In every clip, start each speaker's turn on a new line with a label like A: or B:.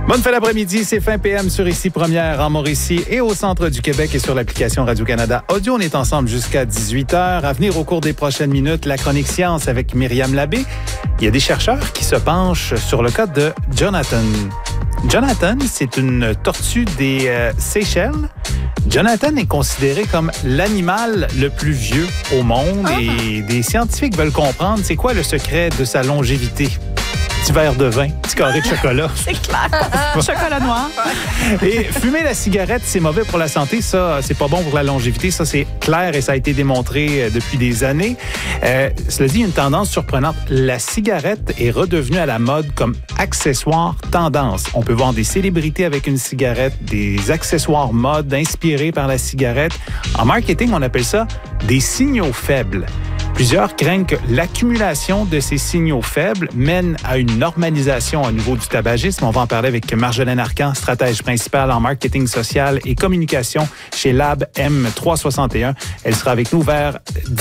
A: Bonne fin d'après-midi, c'est fin PM sur Ici Première en Mauricie et au centre du Québec et sur l'application Radio-Canada Audio. On est ensemble jusqu'à 18h. À venir au cours des prochaines minutes, la chronique science avec Myriam Labbé. Il y a des chercheurs qui se penchent sur le cas de Jonathan. Jonathan, c'est une tortue des Seychelles. Jonathan est considéré comme l'animal le plus vieux au monde et des scientifiques veulent comprendre c'est quoi le secret de sa longévité. Petit verre de vin, petit carré de chocolat.
B: C'est clair. Chocolat noir.
A: Et fumer la cigarette, c'est mauvais pour la santé. Ça, c'est pas bon pour la longévité. Ça, c'est clair et ça a été démontré depuis des années. Cela dit, une tendance surprenante. La cigarette est redevenue à la mode comme accessoire tendance. On peut voir des célébrités avec une cigarette, des accessoires mode inspirés par la cigarette. En marketing, on appelle ça des signaux faibles. Plusieurs craignent que l'accumulation de ces signaux faibles mène à une normalisation au niveau du tabagisme. On va en parler avec Marjolaine Arcan, stratège principale en marketing social et communication chez Lab M361. Elle sera avec nous vers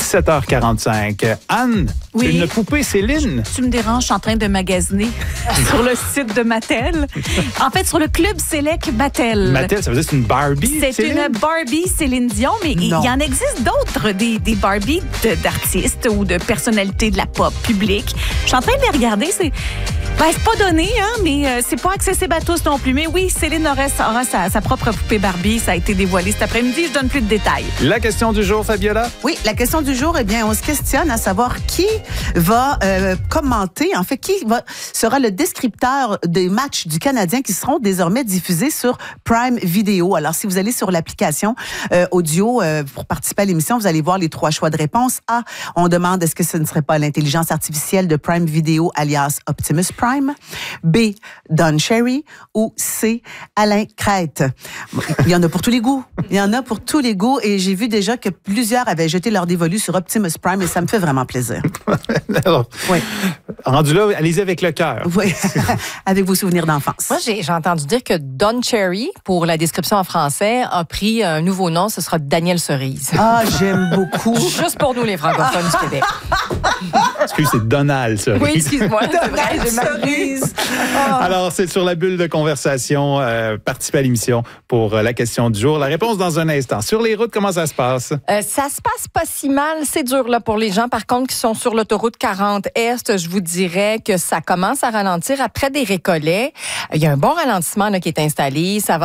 A: 17h45. Anne,
B: oui.
A: Une poupée Céline.
B: Tu me déranges, je suis en train de magasiner sur le site de Mattel. En fait, sur le club Select Mattel.
A: Mattel, ça veut dire que c'est une Barbie,
B: C'est
A: Céline?
B: une Barbie Céline Dion, mais il y en existe d'autres, des Barbies d'artistes ou de personnalités de la pop publique. Je suis en train de les regarder. C'est pas donné, mais c'est pas accessible à tous non plus. Mais oui, Céline aura sa propre poupée Barbie. Ça a été dévoilé cet après-midi. Je donne plus de détails.
A: La question du jour, Fabiola?
C: Oui, la question du jour, on se questionne à savoir qui va commenter, en fait, sera le descripteur des matchs du Canadien qui seront désormais diffusés sur Prime Video. Alors, si vous allez sur l'application audio pour participer à l'émission, vous allez voir les 3 choix de réponse. A, on demande est-ce que ce ne serait pas l'intelligence artificielle de Prime Video, alias Optimus Prime? B, Don Cherry? Ou C, Alain Crête? Il y en a pour tous les goûts. Il y en a pour tous les goûts et j'ai vu déjà que plusieurs avaient jeté leur dévolu sur Optimus Prime et ça me fait vraiment plaisir.
A: Alors,
C: oui.
A: Rendu là, allez-y avec le cœur.
C: Oui, avec vos souvenirs d'enfance.
D: Moi, j'ai entendu dire que Don Cherry, pour la description en français, a pris un nouveau nom. Ce sera Daniel Cerise.
C: Ah, j'aime beaucoup.
D: Juste pour nous, les francophones du Québec.
A: Excuse, c'est Donald Cerise.
D: Oui, excuse-moi. C'est vrai, j'ai mal lu.
A: Alors, c'est sur la bulle de conversation. Participez à l'émission pour la question du jour. La réponse dans un instant. Sur les routes, comment ça se passe?
D: Ça se passe pas si mal. C'est dur là pour les gens, par contre, qui sont sur l'autoroute 40 Est. Je vous dirais que ça commence à ralentir après des récollets. Il y a un bon ralentissement là, qui est installé. Ça va